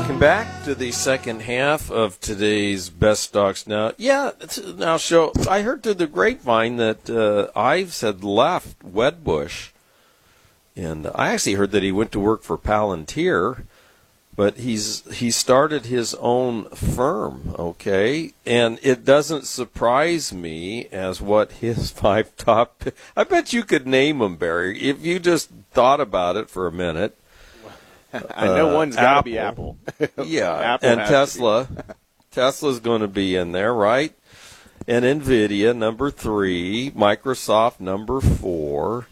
Welcome back to the second half of today's Best Stocks Now. I heard through the grapevine that Ives had left Wedbush, and I actually heard that he went to work for Palantir, but he started his own firm, okay? And it doesn't surprise me as what his 5 top... I bet you could name them, Barry, if you just thought about it for a minute. I know one's got to be Apple. Yeah, Apple and Tesla. Tesla's going to be in there, right? And NVIDIA, number 3. Microsoft, number 4.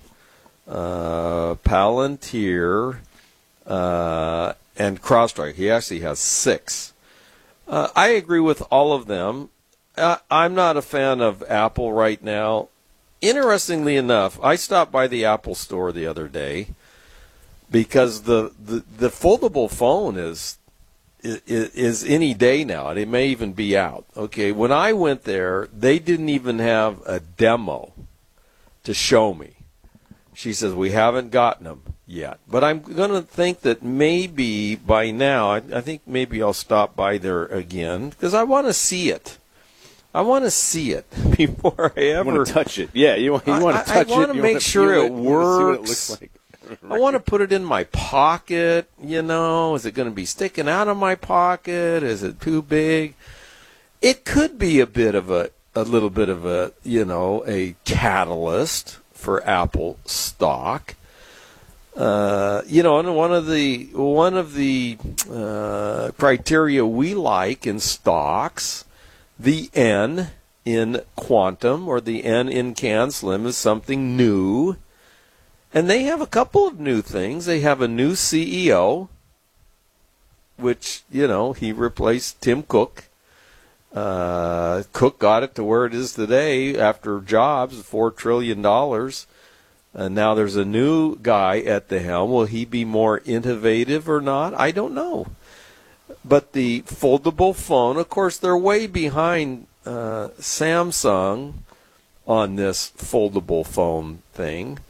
Palantir, and CrowdStrike. He actually has 6. I agree with all of them. I'm not a fan of Apple right now. Interestingly enough, I stopped by the Apple store the other day, because the foldable phone is any day now, and it may even be out. Okay, when I went there, they didn't even have a demo to show me. She says, we haven't gotten them yet. But I'm going to think that maybe by now, I think maybe I'll stop by there again, because I want to see it. I want to see it before I ever... You want to touch it. Yeah, you want to touch it. I want to make sure it works. You want to see what it looks like. Right. I want to put it in my pocket, Is it going to be sticking out of my pocket? Is it too big? It could be a little bit of a a catalyst for Apple stock. And one of the criteria we like in stocks, the N in Quantum or the N in CanSlim is something new. And they have a couple of new things. They have a new CEO, which, he replaced Tim Cook. Cook got it to where it is today after Jobs, $4 trillion. And now there's a new guy at the helm. Will he be more innovative or not? I don't know. But the foldable phone, of course, they're way behind Samsung on this foldable phone thing.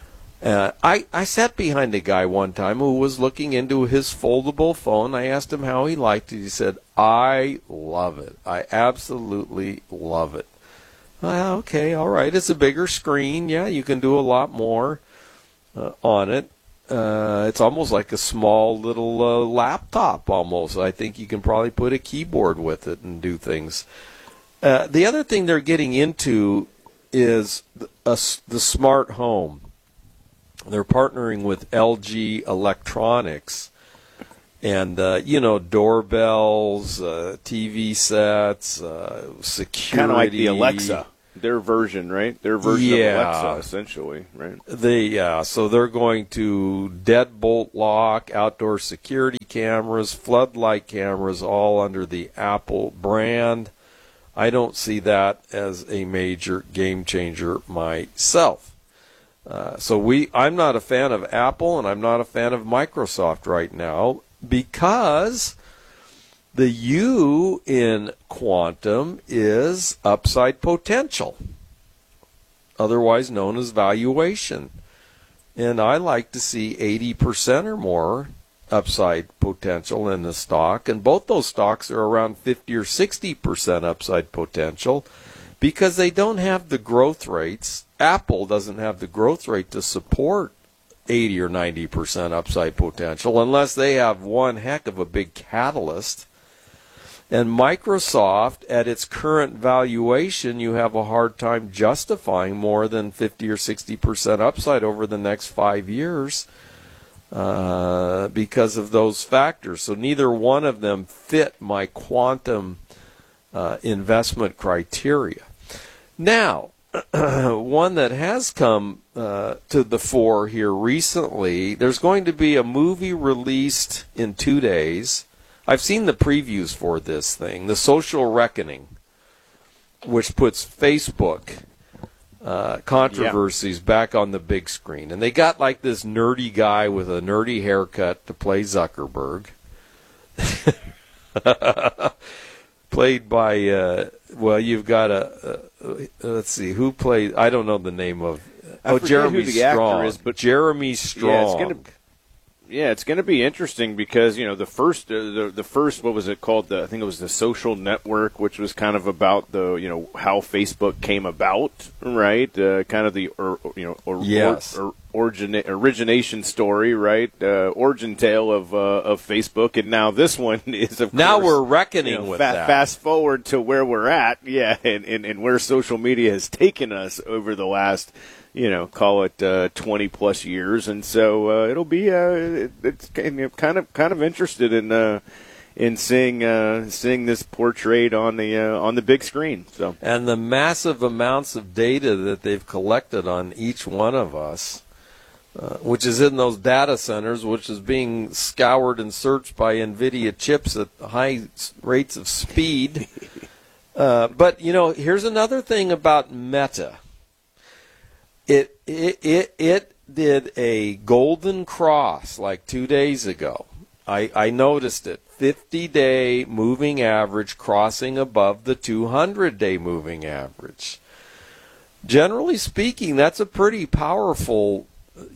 I sat behind a guy one time who was looking into his foldable phone. I asked him how he liked it. He said, I love it. I absolutely love it. Well, okay, all right. It's a bigger screen. Yeah, you can do a lot more on it. It's almost like a small little laptop almost. I think you can probably put a keyboard with it and do things. The other thing they're getting into is the smart home. They're partnering with LG Electronics, and doorbells, TV sets, security. Kind of like the Alexa, their version, right? Their version of Alexa, essentially, right? So they're going to deadbolt lock, outdoor security cameras, floodlight cameras, all under the Apple brand. I don't see as a major game changer myself. I'm not a fan of Apple, and I'm not a fan of Microsoft right now, because the U in Quantum is upside potential, otherwise known as valuation. And I like to see 80% or more upside potential in the stock, and both those stocks are around 50 or 60% upside potential, because they don't have the growth rates. Apple doesn't have the growth rate to support 80 or 90% upside potential unless they have one heck of a big catalyst. And Microsoft, at its current valuation, you have a hard time justifying more than 50 or 60% upside over the next 5 years because of those factors. So neither one of them fit my quantum investment criteria. Now, one that has come to the fore here recently, there's going to be a movie released in 2 days. I've seen the previews for this thing, The Social Reckoning, which puts Facebook controversies back on the big screen. And they got like this nerdy guy with a nerdy haircut to play Zuckerberg. Played by, you've got let's see, who played, I don't know the name of, Jeremy Strong. Actor is, but Jeremy Strong. Yeah, Yeah, it's going to be interesting because the first what was it called? I think it was the Social Network, which was kind of about the how Facebook came about, right? Kind of the origination story, right? Origin tale of Facebook, and now this one is now we're reckoning with that. Fast forward to where we're at, and where social media has taken us over the last, call it 20 plus years, and so it'll be it's kind of interested in seeing this portrayed on the big screen. So, and the massive amounts of data that they've collected on each one of us, which is in those data centers, which is being scoured and searched by NVIDIA chips at high rates of speed. But here's another thing about Meta. It did a golden cross like 2 days ago. I noticed it. 50-day moving average crossing above the 200-day moving average. Generally speaking, that's a pretty powerful,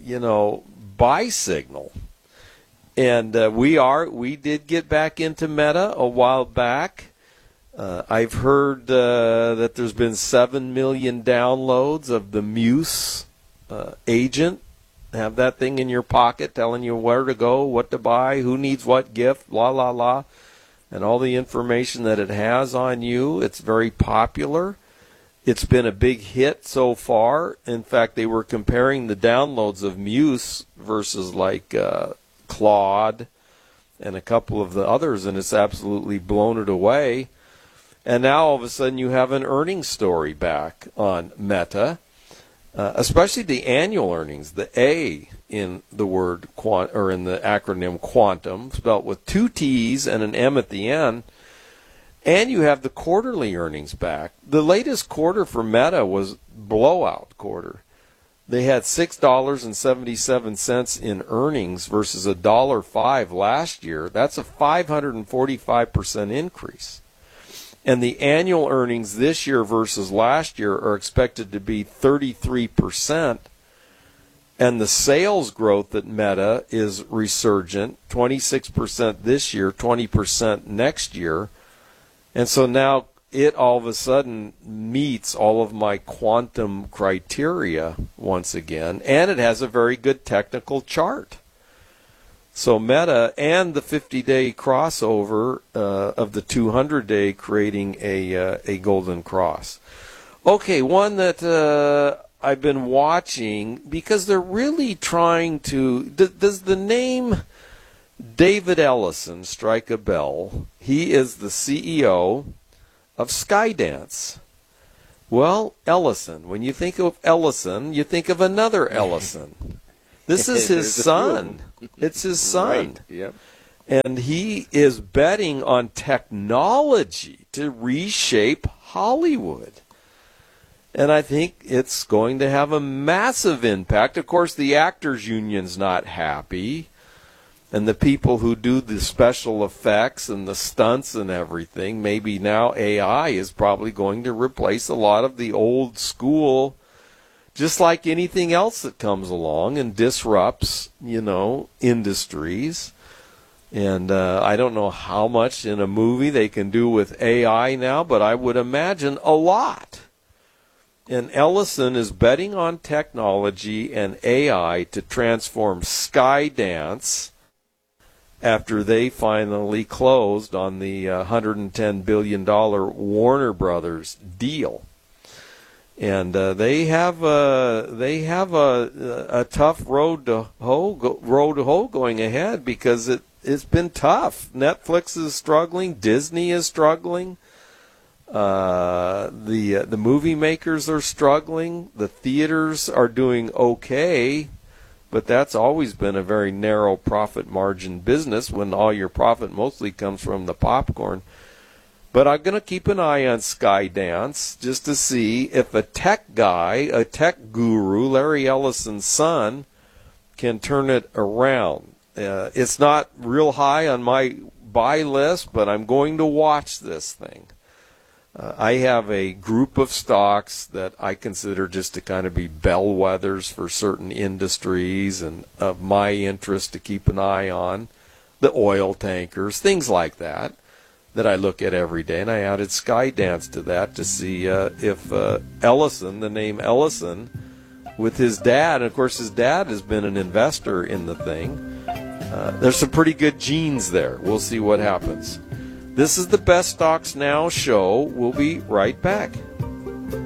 buy signal. And we did get back into Meta a while back. I've heard that there's been 7 million downloads of the Muse agent. Have that thing in your pocket telling you where to go, what to buy, who needs what gift, la, la, la, and all the information that it has on you. It's very popular. It's been a big hit so far. In fact, they were comparing the downloads of Muse versus like Claude and a couple of the others, and it's absolutely blown it away. And now all of a sudden you have an earnings story back on Meta, especially the annual earnings, the A in the word or in the acronym quantum, spelled with 2 T's and an M at the end. And you have the quarterly earnings back. The latest quarter for Meta was blowout quarter. They had $6.77 in earnings versus $1.05 last year. That's a 545% increase. And the annual earnings this year versus last year are expected to be 33%. And the sales growth at Meta is resurgent, 26% this year, 20% next year. And so now it all of a sudden meets all of my quantum criteria once again. And it has a very good technical chart. So Meta and the 50-day crossover of the 200-day creating a golden cross. Okay, one that I've been watching because they're really trying to... Does the name David Ellison strike a bell? He is the CEO of Skydance. Well, Ellison. When you think of Ellison, you think of another Ellison. This is his son. It's his son. Right. Yep. And he is betting on technology to reshape Hollywood. And I think it's going to have a massive impact. Of course, the actors union's not happy. And the people who do the special effects and the stunts and everything, maybe now AI is probably going to replace a lot of the old school, just like anything else that comes along and disrupts, industries. And I don't know how much in a movie they can do with AI now, but I would imagine a lot. And Ellison is betting on technology and AI to transform Skydance after they finally closed on the $110 billion Warner Brothers deal. And they have a tough road to hoe going ahead because it's been tough. Netflix is struggling, Disney is struggling, the movie makers are struggling, the theaters are doing okay, but that's always been a very narrow profit margin business when all your profit mostly comes from the popcorn. But I'm going to keep an eye on Skydance just to see if a tech guy, a tech guru, Larry Ellison's son, can turn it around. It's not real high on my buy list, but I'm going to watch this thing. I have a group of stocks that I consider just to kind of be bellwethers for certain industries and of my interest to keep an eye on. The oil tankers, things like that I look at every day. And I added Skydance to that to see if Ellison, the name Ellison, with his dad, and of course his dad has been an investor in the thing. There's some pretty good genes there. We'll see what happens. This is the Best Stocks Now show. We'll be right back.